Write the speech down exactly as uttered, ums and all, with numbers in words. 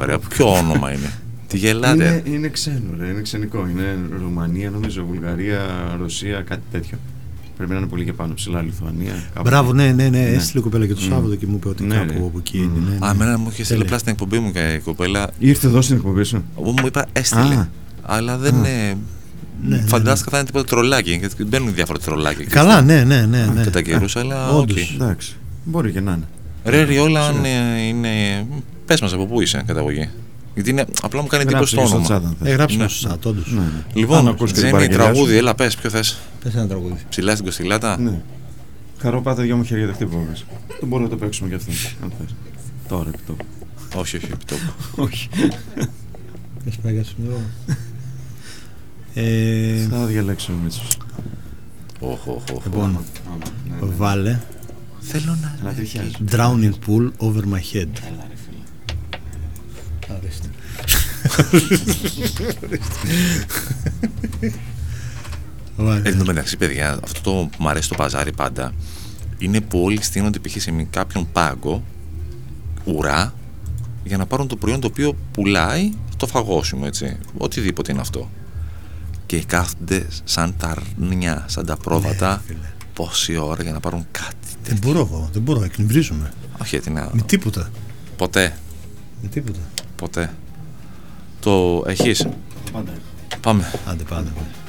Βουλγαρία. Ποιο όνομα είναι? Τι γελάτε? Είναι, είναι ξένο, ρε, είναι ξενικό. Είναι Ρουμανία, νομίζω, Βουλγαρία, Ρωσία, κάτι τέτοιο. Πρέπει να είναι πολύ και πάνω ψηλά, Λιθουανία. Μπράβο, ναι, ναι, ναι. Έστειλε η κοπέλα και το Σάββατο και μου είπε ότι ναι, κάπου ναι. από εκεί Mm. είναι. Ναι, ναι. Α, εμένα μου είχε στείλει απλά στην εκπομπή μου και η κοπέλα. Ήρθε εδώ στην εκπομπή σου. Εγώ μου είπα έστειλε. Α. Αλλά δεν είναι. Ναι, ναι, φαντάστηκα θα είναι τίποτα τρολάκι. Γιατί μπαίνουν διάφορα τρολάκια. Καλά, ναι, ναι, ναι. ναι. Κατά καιρούς, αλλά. Όντως. Okay. Εντάξει. Μπορεί και να είναι. Ρε Ριόλα, αν είναι. Πες μας από πού είσαι καταγωγή. Γιατί είναι, απλά μου κάνει εντύπωση το όνομα. Έγραψε το σατ, όντως. Λοιπόν, Τζένι, τραγούδι, έλα πες, ποιο θες? Πες ένα τραγούδι. Ψηλά στην Κωστηλάτα. Ναι. Χαρώ πάτε δυο μου χέρια δεχτεί που πες. Δεν μπορούμε να το παίξουμε κι αυτό, αν θες. Τώρα επί τόπου. Όχι, όχι, επί τόπου. Όχι. Έχεις πάει για σημείο. Θα διαλέξω ο Μίτσος. Λοιπόν, βάλε. Θέλω να τριχιάζω. Drowning pool over my head. Έλα ρε φίλε. Ορίστε. Εν τω μεταξύ, παιδιά, αυτό που μου αρέσει στο παζάρι πάντα είναι που όλοι στείνονται π.χ. σε κάποιον πάγκο, ουρά, για να πάρουν το προϊόν το οποίο πουλάει το φαγόσιμο, έτσι. Οτιδήποτε είναι αυτό. Και κάθονται σαν τα αρνιά, σαν τα πρόβατα, ναι, πόση ώρα για να πάρουν κάτι. Δεν μπορώ εγώ, δεν μπορώ, εκνευρίζομαι. Όχι, τι να. Με τίποτα. Ποτέ. Με τίποτα. Ποτέ. Το έχεις? Πάντα. Πάμε. Άντε, πάντα.